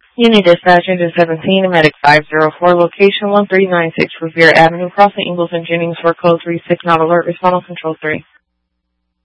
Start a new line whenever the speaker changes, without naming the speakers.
Unit Dispatch Engine 17, Medic 504, location 1396 Revere Avenue, crossing Ingalls and Jennings for code 36, not alert, respond on control 3.